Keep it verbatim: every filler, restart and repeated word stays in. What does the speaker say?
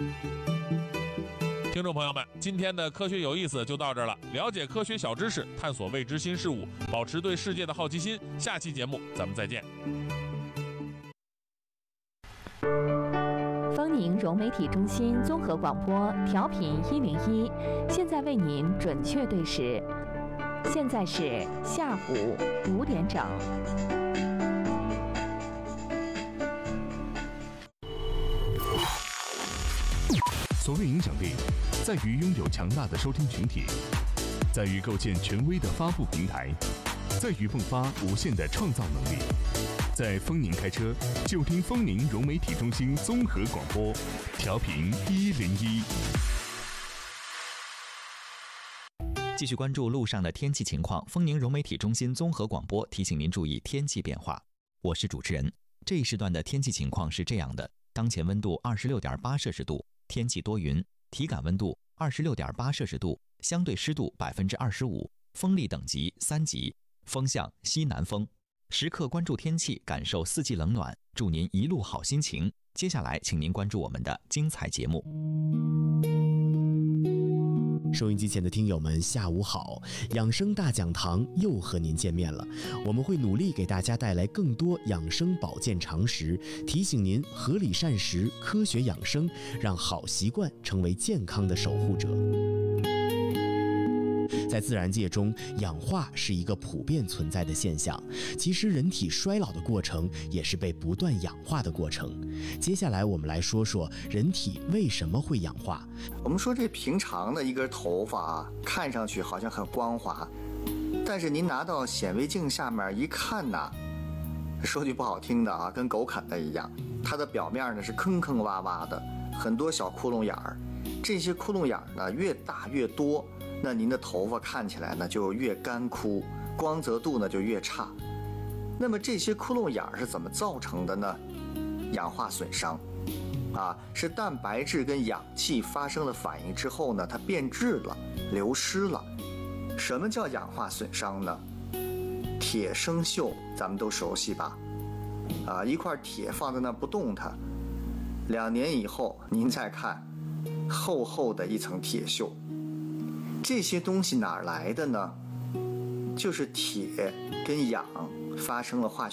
听众朋友们，今天的科学有意思就到这儿了。了解科学小知识，探索未知新事物，保持对世界的好奇心。下期节目咱们再见。 丰宁融媒体中心综合广播调频一零一，现在为您准确对时，现在是下午五点整。 所谓影响力，在于拥有强大的收听群体，在于构建权威的发布平台，在于迸发无限的创造能力。在丰宁开车，就听丰宁融媒体中心综合广播，调频一零一。 继续关注路上的天气情况，丰宁融媒体中心综合广播提醒您注意天气变化。我是主持人。这一时段的天气情况是这样的：当前温度二十六点八摄氏度，天气多云，体感温度二十六点八摄氏度，相对湿度百分之二十五，风力等级三级，风向西南风。时刻关注天气，感受四季冷暖，祝您一路好心情。接下来，请您关注我们的精彩节目。 收音机前的听友们，下午好！养生大讲堂又和您见面了。我们会努力给大家带来更多养生保健常识，提醒您合理膳食、科学养生，让好习惯成为健康的守护者。在自然界中，氧化是一个普遍存在的现象。其实，人体衰老的过程也是被不断氧化的过程。接下来，我们来说说人体为什么会氧化。 我们说这平常的一根头发啊，看上去好像很光滑，但是您拿到显微镜下面一看呐，说句不好听的啊，跟狗啃的一样，它的表面呢是坑坑洼洼的，很多小窟窿眼儿。这些窟窿眼儿呢越大越多，那您的头发看起来呢就越干枯，光泽度呢就越差。那么这些窟窿眼儿是怎么造成的呢？氧化损伤啊，是蛋白质跟氧气发生了反应之后呢，它变质了，流失了。什么叫氧化损伤呢？铁生锈咱们都熟悉吧？啊，一块铁放在那不动它，两年以后您再看，厚厚的一层铁锈。这些东西哪儿来的呢？就是铁跟氧发生了化学